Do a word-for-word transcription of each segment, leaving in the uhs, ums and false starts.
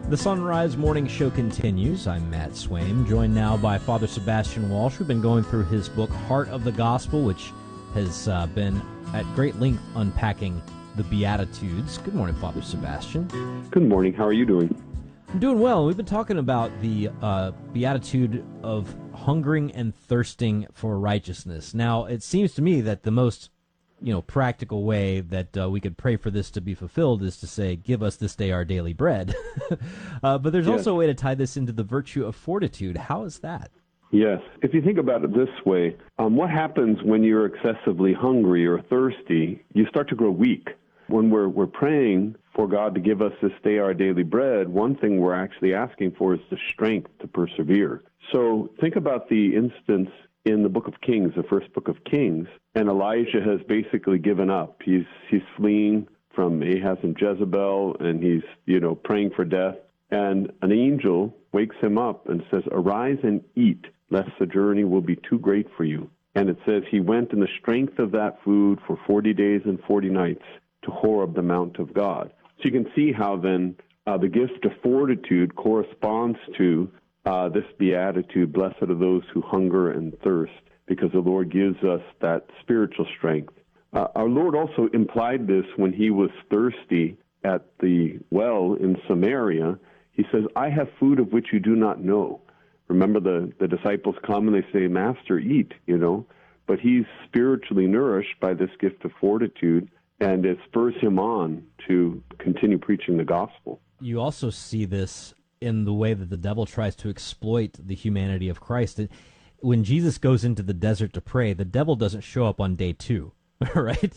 The Sunrise Morning Show continues. I'm Matt Swaim, joined now by Father Sebastian Walsh. We've been going through his book, Heart of the Gospel, which has uh, been at great length unpacking the Beatitudes. Good morning, Father Sebastian. Good morning. How are you doing? I'm doing well. We've been talking about the uh, Beatitude of hungering and thirsting for righteousness. Now, it seems to me that the most you know, practical way that uh, we could pray for this to be fulfilled is to say, give us this day our daily bread. uh, but there's yes. also a way to tie this into the virtue of fortitude. How is that? Yes. If you think about it this way, um, what happens when you're excessively hungry or thirsty? You start to grow weak. When we're, we're praying for God to give us this day our daily bread, one thing we're actually asking for is the strength to persevere. So think about the instance in the book of Kings, the first book of Kings, and Elijah has basically given up. He's he's fleeing from Ahaz and Jezebel, and he's, you know, praying for death. And an angel wakes him up and says, "Arise and eat, lest the journey will be too great for you." And it says he went in the strength of that food for forty days and forty nights to Horeb, the mount of God. So you can see how then uh, the gift of fortitude corresponds to Uh, this beatitude, blessed are those who hunger and thirst, because the Lord gives us that spiritual strength. Uh, our Lord also implied this when he was thirsty at the well in Samaria. He says, "I have food of which you do not know." Remember, the, the disciples come and they say, "Master, eat," you know. But he's spiritually nourished by this gift of fortitude, and it spurs him on to continue preaching the gospel. You also see this in the way that the devil tries to exploit the humanity of Christ. When Jesus goes into the desert to pray, the devil doesn't show up on day two, right?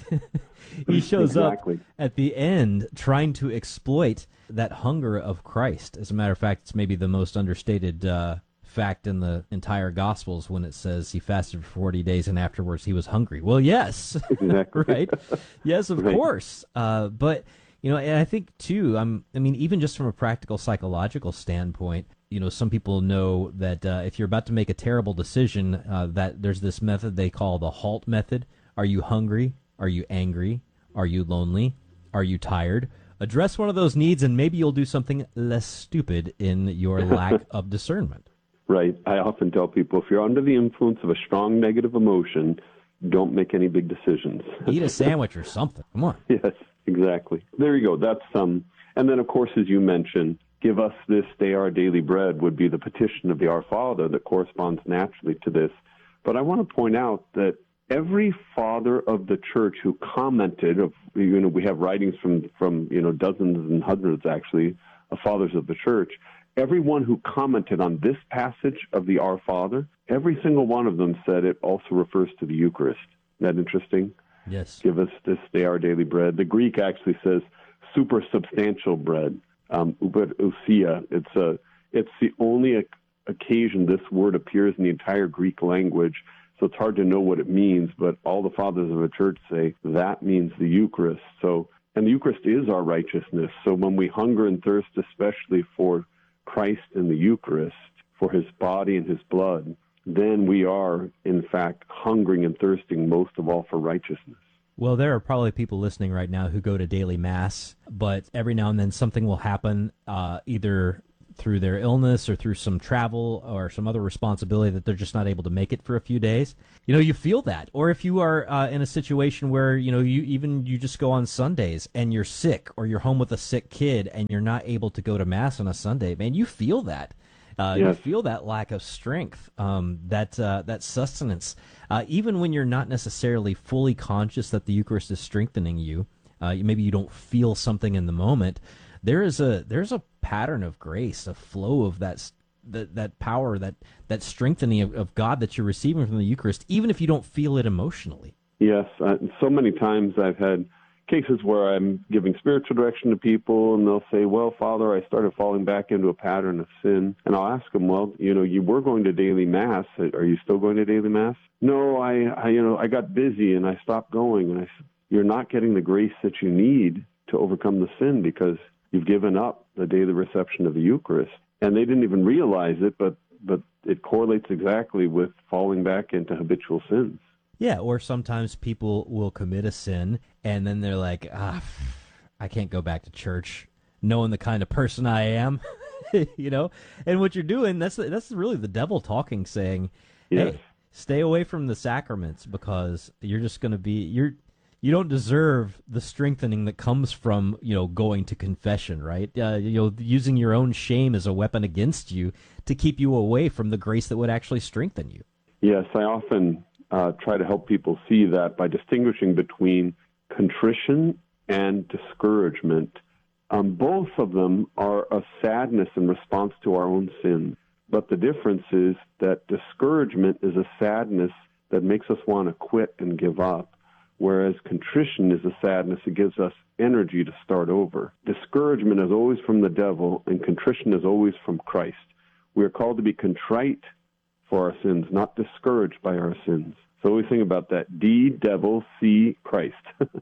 He shows exactly. up at the end trying to exploit that hunger of Christ. As a matter of fact, it's maybe the most understated uh, fact in the entire Gospels when it says he fasted for forty days and afterwards he was hungry. Well, yes, exactly. right? Yes, of right. course. Uh, but You know, and I think, too, um, I mean, even just from a practical psychological standpoint, you know, some people know that uh, if you're about to make a terrible decision, uh, that there's this method they call the HALT method. Are you hungry? Are you angry? Are you lonely? Are you tired? Address one of those needs, and maybe you'll do something less stupid in your lack of discernment. Right. I often tell people, if you're under the influence of a strong negative emotion, don't make any big decisions. Eat a sandwich or something. Come on. Yes. Exactly. There you go. That's um, and then, of course, as you mentioned, give us this day our daily bread would be the petition of the Our Father that corresponds naturally to this. But I want to point out that every father of the church who commented, of you know, we have writings from, from you know, dozens and hundreds, actually, of fathers of the church. Everyone who commented on this passage of the Our Father, every single one of them said it also refers to the Eucharist. Isn't that interesting? Yes. Give us this day our daily bread. The Greek actually says super substantial bread, um, uberousia. It's a, it's the only a, occasion this word appears in the entire Greek language, so it's hard to know what it means, but all the fathers of the church say that means the Eucharist. So, and the Eucharist is our righteousness. So when we hunger and thirst, especially for Christ in the Eucharist, for his body and his blood, then we are, in fact, hungering and thirsting most of all for righteousness. Well, there are probably people listening right now who go to daily Mass, but every now and then something will happen, uh, either through their illness or through some travel or some other responsibility that they're just not able to make it for a few days. You know, you feel that. Or if you are uh, in a situation where, you know, you even you just go on Sundays and you're sick, or you're home with a sick kid and you're not able to go to Mass on a Sunday, man, you feel that. Uh, yes. You feel that lack of strength, um, that uh, that sustenance. Uh, even when you're not necessarily fully conscious that the Eucharist is strengthening you, uh, maybe you don't feel something in the moment. There is a there's a pattern of grace, a flow of that that, that power, that that strengthening of, of God that you're receiving from the Eucharist, even if you don't feel it emotionally. Yes, uh, so many times I've had cases where I'm giving spiritual direction to people, and they'll say, "Well, Father, I started falling back into a pattern of sin." And I'll ask them, "Well, you know, you were going to daily Mass. Are you still going to daily Mass?" "No, I, I you know, I got busy and I stopped going." And I said, "You're not getting the grace that you need to overcome the sin because you've given up the daily reception of the Eucharist." And they didn't even realize it, but but it correlates exactly with falling back into habitual sins. Yeah, or sometimes people will commit a sin, and then they're like, ah, I can't go back to church, knowing the kind of person I am. you know? And what you're doing, that's that's really the devil talking, saying, Yes. hey, stay away from the sacraments because you're just going to be, you're, you don't deserve the strengthening that comes from, you know, going to confession, right? Uh, you know, using your own shame as a weapon against you to keep you away from the grace that would actually strengthen you. Yes, I often uh, try to help people see that by distinguishing between contrition and discouragement. Um, both of them are a sadness in response to our own sins. But the difference is that discouragement is a sadness that makes us want to quit and give up, whereas contrition is a sadness that gives us energy to start over. Discouragement is always from the devil, and contrition is always from Christ. We are called to be contrite for our sins, not discouraged by our sins. So always think about that. D, devil, C, Christ.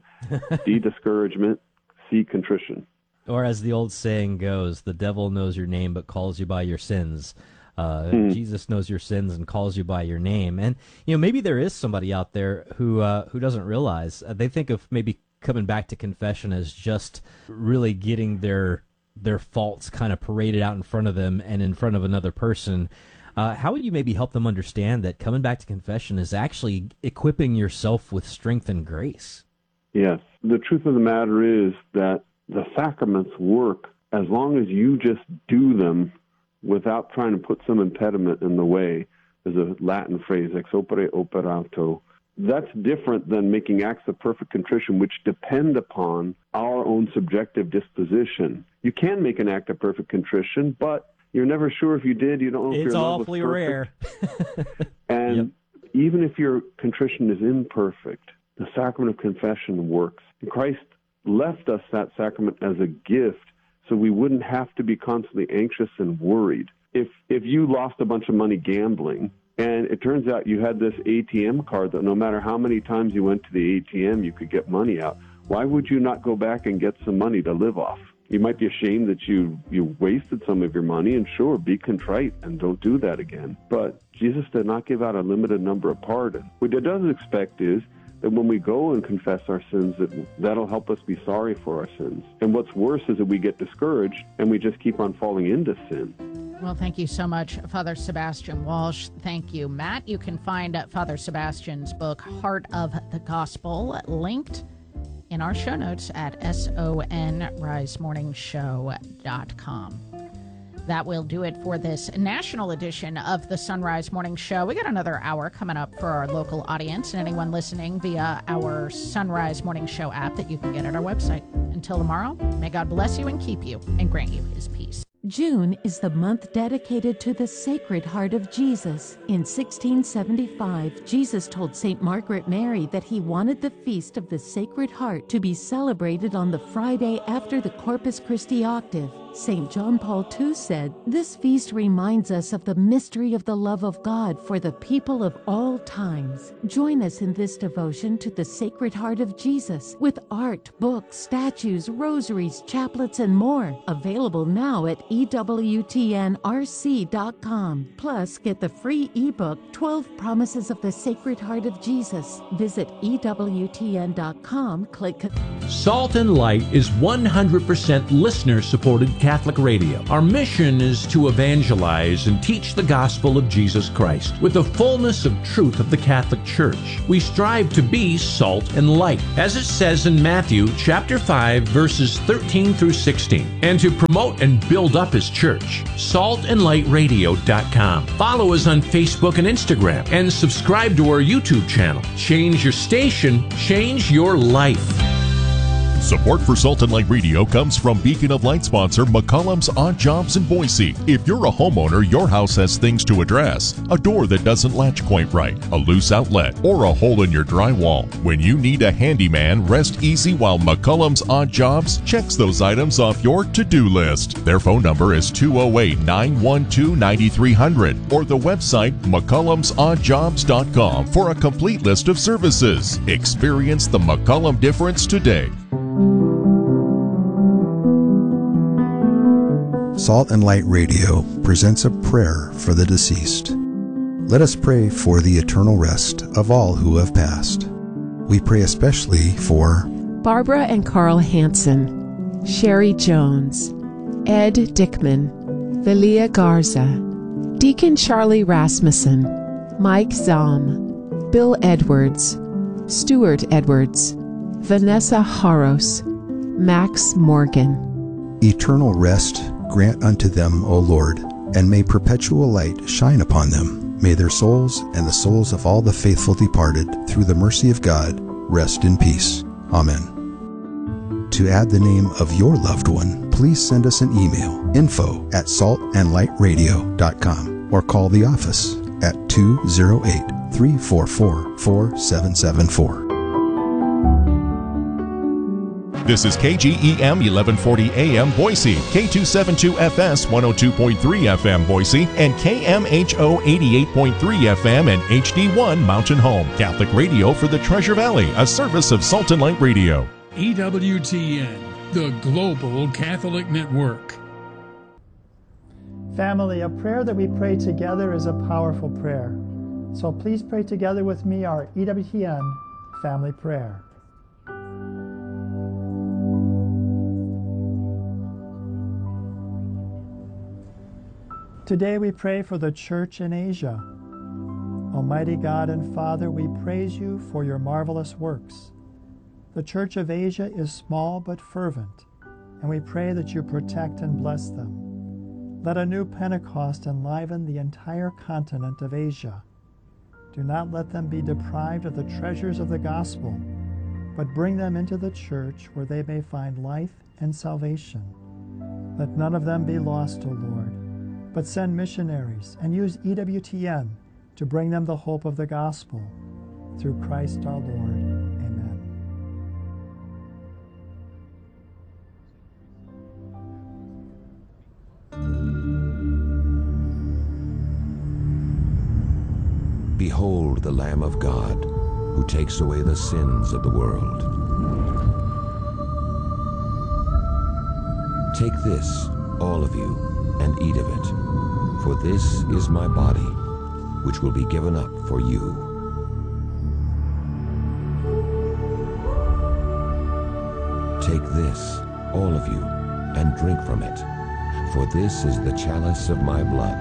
D, discouragement, C, contrition. Or as the old saying goes, the devil knows your name but calls you by your sins. Uh, mm. Jesus knows your sins and calls you by your name. And, you know, maybe there is somebody out there who uh, who doesn't realize. Uh, they think of maybe coming back to confession as just really getting their their faults kind of paraded out in front of them and in front of another person. Uh, how would you maybe help them understand that coming back to confession is actually equipping yourself with strength and grace? Yes. The truth of the matter is that the sacraments work as long as you just do them without trying to put some impediment in the way. There's a Latin phrase, ex opere operato. That's different than making acts of perfect contrition, which depend upon our own subjective disposition. You can make an act of perfect contrition, but you're never sure if you did. You don't know if it's your love was awfully perfect. rare. And yep. even if your contrition is imperfect, the sacrament of confession works. And Christ left us that sacrament as a gift so we wouldn't have to be constantly anxious and worried. If if you lost a bunch of money gambling, and it turns out you had this A T M card that no matter how many times you went to the A T M, you could get money out, why would you not go back and get some money to live off? You might be ashamed that you, you wasted some of your money, and sure, be contrite and don't do that again. But Jesus did not give out a limited number of pardons. What it does expect is that when we go and confess our sins, that that'll help us be sorry for our sins. And what's worse is that we get discouraged and we just keep on falling into sin. Well, thank you so much, Father Sebastian Walsh. Thank you, Matt. You can find Father Sebastian's book, Heart of the Gospel, linked in our show notes at son rise morning show dot com. That will do it for this national edition of the Sunrise Morning Show. We got another hour coming up for our local audience and anyone listening via our Sunrise Morning Show app that you can get at our website. Until tomorrow, may God bless you and keep you and grant you his peace. June is the month dedicated to the Sacred Heart of Jesus. In sixteen seventy-five, Jesus told Saint Margaret Mary that he wanted the Feast of the Sacred Heart to be celebrated on the Friday after the Corpus Christi octave. Saint John Paul the Second said, "This feast reminds us of the mystery of the love of God for the people of all times." Join us in this devotion to the Sacred Heart of Jesus with art, books, statues, rosaries, chaplets, and more. Available now at E W T N R C dot com. Plus, get the free ebook, twelve Promises of the Sacred Heart of Jesus. Visit E W T N dot com, click... Salt and Light is one hundred percent listener-supported Catholic radio. Our mission is to evangelize and teach the gospel of Jesus Christ with the fullness of truth of the Catholic Church. We strive to be salt and light, as it says in Matthew chapter five, verses thirteen through sixteen, and to promote and build up His church. salt and light radio dot com. Follow us on Facebook and Instagram, and subscribe to our YouTube channel. Change your station, change your life. Support for Salt and Light Radio comes from Beacon of Light sponsor McCollum's Odd Jobs in Boise. If you're a homeowner, your house has things to address. A door that doesn't latch quite right, a loose outlet, or a hole in your drywall. When you need a handyman, rest easy while McCollum's Odd Jobs checks those items off your to-do list. Their phone number is two oh eight, nine one two, nine three zero zero or the website McCollums Odd Jobs dot com for a complete list of services. Experience the McCollum difference today. Salt and Light Radio presents a prayer for the deceased. Let us pray for the eternal rest of all who have passed. We pray especially for Barbara and Carl Hansen, Sherry Jones, Ed Dickman, Velia Garza, Deacon Charlie Rasmussen, Mike Zahm, Bill Edwards, Stuart Edwards, Vanessa Haros, Max Morgan. Eternal rest grant unto them, O Lord, and may perpetual light shine upon them. May their souls and the souls of all the faithful departed, through the mercy of God, rest in peace. Amen. To add the name of your loved one, please send us an email, info at salt and light radio dot com, or call the office at two oh eight, three four four, four seven seven four. This is K G E M eleven forty A M Boise, K two seventy-two F S one oh two point three F M Boise, and K M H O eighty-eight point three F M and H D one Mountain Home. Catholic radio for the Treasure Valley, a service of Salt and Light Radio. E W T N, the Global Catholic Network. Family, a prayer that we pray together is a powerful prayer. So please pray together with me our E W T N family prayer. Today we pray for the Church in Asia. Almighty God and Father, we praise you for your marvelous works. The Church of Asia is small but fervent, and we pray that you protect and bless them. Let a new Pentecost enliven the entire continent of Asia. Do not let them be deprived of the treasures of the gospel, but bring them into the Church where they may find life and salvation. Let none of them be lost, O Lord, but send missionaries and use E W T N to bring them the hope of the gospel. Through Christ our Lord. Amen. Behold the Lamb of God, who takes away the sins of the world. Take this, all of you, and eat of it, for this is my body, which will be given up for you. Take this, all of you, and drink from it, for this is the chalice of my blood.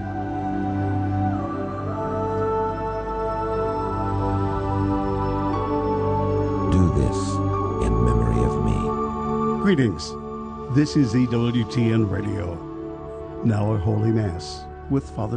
Do this in memory of me. Greetings. This is E W T N Radio. Now a Holy Mass with Father